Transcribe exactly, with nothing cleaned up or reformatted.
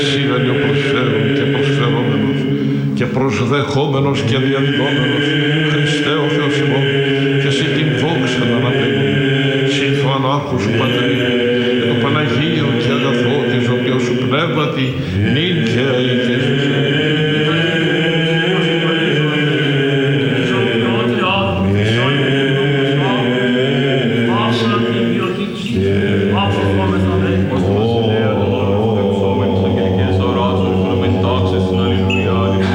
Εσύ αλλιοπροσφέρον και προσφερόμενος και προσδεχόμενος και διαδιδόμενος, Χριστέ ο Θεός ημών, και εσύ την δόξα να αναπέμπουμε, συν το ανάρχο σου Πατρί, και το Παναγίο και αγαθό της οποίας σου πνεύματι, νυν και αεί